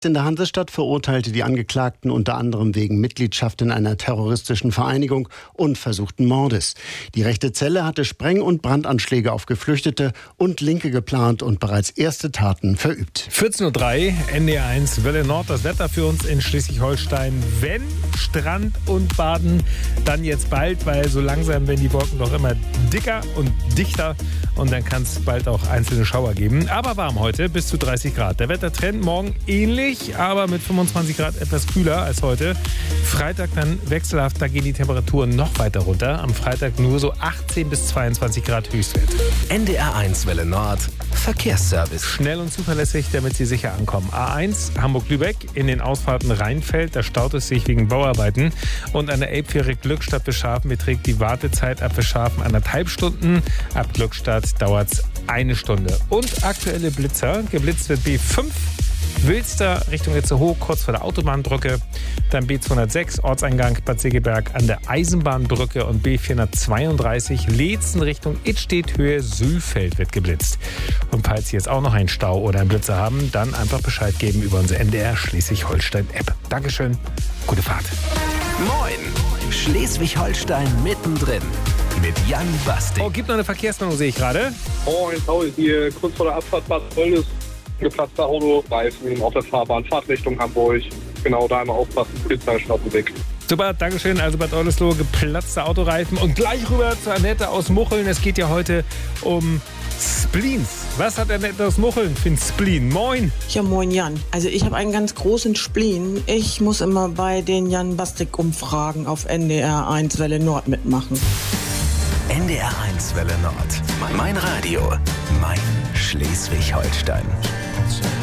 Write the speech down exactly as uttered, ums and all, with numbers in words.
In der Hansestadt verurteilte die Angeklagten unter anderem wegen Mitgliedschaft in einer terroristischen Vereinigung und versuchten Mordes. Die rechte Zelle hatte Spreng- und Brandanschläge auf Geflüchtete und Linke geplant und bereits erste Taten verübt. vierzehn Uhr drei, N D R eins, Welle Nord, das Wetter für uns in Schleswig-Holstein. Wenn Strand und Baden, dann jetzt bald, weil so langsam werden die Wolken doch immer dicker und dichter und dann kann es bald auch einzelne Schauer geben. Aber warm heute, bis zu dreißig Grad. Der Wettertrend morgen ähnlich, aber mit fünfundzwanzig Grad etwas kühler als heute. Freitag dann wechselhaft, da gehen die Temperaturen noch weiter runter. Am Freitag nur so achtzehn bis zweiundzwanzig Grad Höchstwert. N D R eins Welle Nord, Verkehrsservice. Schnell und zuverlässig, damit Sie sicher ankommen. A eins Hamburg-Lübeck in den Ausfahrten Rheinfeld, da staut es sich wegen Bauarbeiten. Und an der Elbfähre Glückstadt Beschafen beträgt die Wartezeit ab Beschafen anderthalb Stunden. Ab Glückstadt dauert es eine Stunde. Und aktuelle Blitzer, geblitzt wird B fünf. Wilster Richtung Itzehoe, kurz vor der Autobahnbrücke. Dann B zweihundertsechs, Ortseingang Bad Segeberg an der Eisenbahnbrücke und B vierhundertzweiunddreißig, Leetzen Richtung Idstedt, Höhe Sülfeld wird geblitzt. Und falls Sie jetzt auch noch einen Stau oder einen Blitzer haben, dann einfach Bescheid geben über unsere N D R Schleswig-Holstein-App. Dankeschön, gute Fahrt. Moin, Schleswig-Holstein mittendrin mit Jan Bastik. Oh, gibt noch eine Verkehrsmeldung, sehe ich gerade. Moin, Paul, hier kurz vor der Abfahrt Bad Oelders. Geplatzter Autoreifen auf der Fahrbahn, Fahrt Richtung Hamburg. Genau, da einmal aufpassen, Polizei ist auf dem Weg. Super, Dankeschön. Also Bad Oldesloe, geplatzte Autoreifen. Und gleich rüber zu Annette aus Mucheln. Es geht ja heute um Spleens. Was hat Annette aus Mucheln für ein Spleen? Moin. Ja, moin Jan. Also ich habe einen ganz großen Spleen. Ich muss immer bei den Jan Bastik-Umfragen auf N D R eins Welle Nord mitmachen. N D R eins Welle Nord. Mein Radio. Mein Schleswig-Holstein.